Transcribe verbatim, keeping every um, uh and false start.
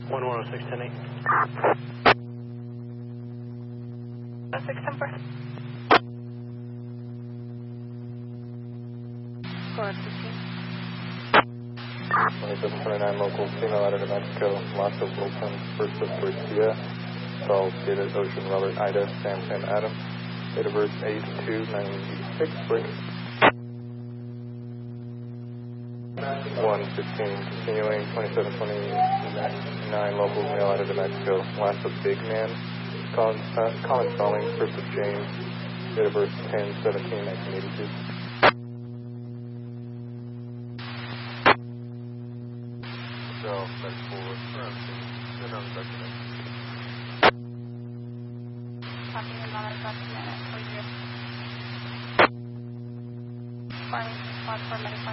one one oh six, ten eight. oh six, ten four. Four fifteen. twenty-seven twenty-nine local, female out of New Mexico, Los Wilson, first of Garcia, called David Ocean Robert Ida Sam Sam Adam, date of birth eight two ninety-six, break. one fifteen, continuing, twenty-seven twenty-nine local, male out of New Mexico, last of Big Man, Colin, uh, Colin Stalling, first of James, date of birth ten seventeen nineteen eighty-two. So, that's forward, around two, around document. Copy the number document for you. Fine, one for medical.